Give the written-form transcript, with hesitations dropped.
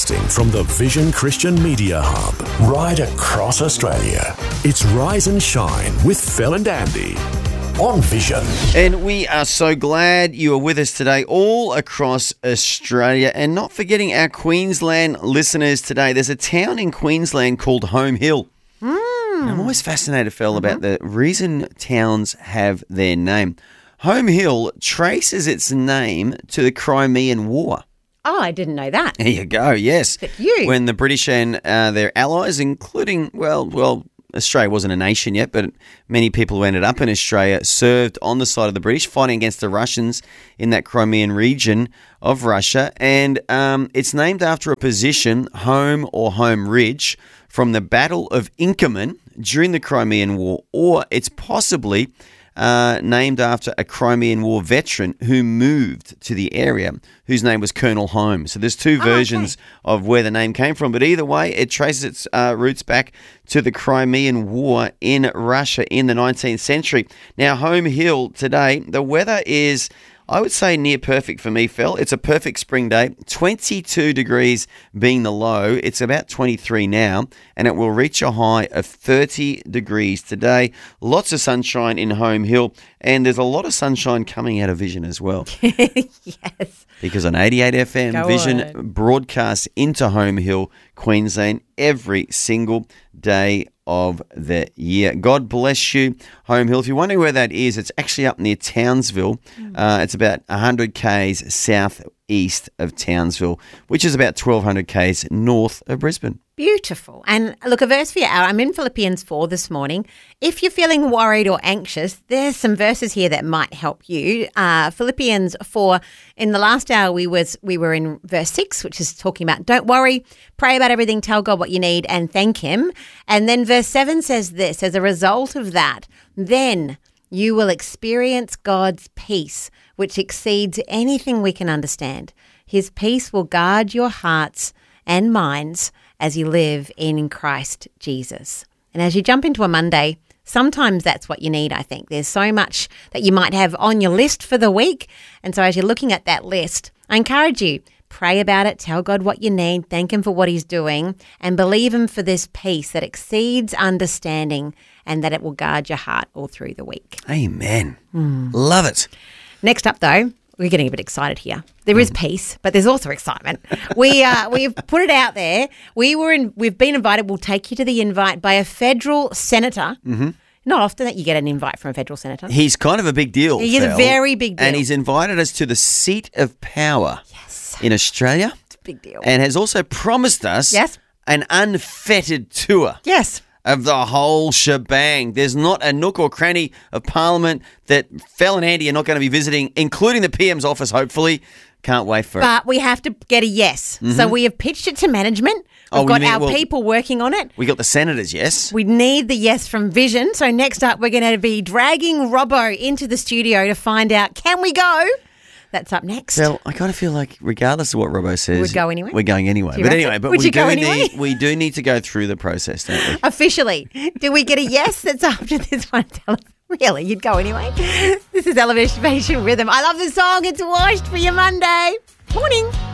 Broadcasting from the Vision Christian Media Hub, right across Australia. It's Rise and Shine with Phil and Andy on Vision. And we are so glad you are with us today all across Australia, and not forgetting our Queensland listeners today. There's a town in Queensland called Home Hill. I'm always fascinated, Phil, about the reason towns have their name. Home Hill traces its name to the Crimean War. Oh, I didn't know that. There you go, yes. But you. When the British and their allies, including, well, Australia wasn't a nation yet, but many people who ended up in Australia served on the side of the British, fighting against the Russians in that Crimean region of Russia. And it's named after a position, Home or Home Ridge, from the Battle of Inkerman during the Crimean War, or it's possibly named after a Crimean War veteran who moved to the area, whose name was Colonel Home. So there's two versions of where the name came from, but either way, it traces its roots back to the Crimean War in Russia in the 19th century. Now, Home Hill today, the weather is, I would say, near perfect for me, Phil. It's a perfect spring day, 22 degrees being the low. It's about 23 now, and it will reach a high of 30 degrees today. Lots of sunshine in Home Hill, and there's a lot of sunshine coming out of Vision as well. Yes. Because on 88 FM, Vision broadcasts into Home Hill, Queensland, every single day of the year. God bless you, Home Hill. If you're wondering where that is, it's actually up near Townsville. It's about 100 k's southeast of Townsville, which is about 1,200 k's north of Brisbane. Beautiful. And look, a verse for your hour. I'm in Philippians 4 this morning. If you're feeling worried or anxious, there's some verses here that might help you. Philippians 4, in the last hour, we were in verse 6, which is talking about don't worry, pray about everything, tell God what you need, and thank Him. And then verse 7 says this, as a result of that, then you will experience God's peace, which exceeds anything we can understand. His peace will guard your hearts and minds as you live in Christ Jesus. And as you jump into a Monday, sometimes that's what you need, I think. There's so much that you might have on your list for the week. And so as you're looking at that list, I encourage you, pray about it, tell God what you need, thank Him for what He's doing, and believe Him for this peace that exceeds understanding and that it will guard your heart all through the week. Amen. Love it. Next up, though, we're getting a bit excited here. There is peace, but there's also excitement. We've put it out there. We've been invited. We'll take you to the invite by a federal senator. Not often that you get an invite from a federal senator. He's kind of a big deal. He is a very big deal. And he's invited us to the seat of power in Australia. It's a big deal. And has also promised us an unfettered tour. Yes. Of the whole shebang. There's not a nook or cranny of Parliament that Phil and Andy are not going to be visiting, including the PM's office, hopefully. Can't wait for it. But we have to get a yes. So we have pitched it to management. We've got our people working on it. We got the senators, yes. We need the yes from Vision. So next up, we're going to be dragging Robbo into the studio to find out, can we go? That's up next. Phil, I kind of feel like regardless of what Robbo says, we'd go anyway. We're going anyway. But anyway, we do need to go through the process, don't we? Officially. Do we get a yes that's after this one? Tell us. Really? You'd go anyway? This is Elevation Rhythm. I love the song. It's Washed for your Monday. Morning.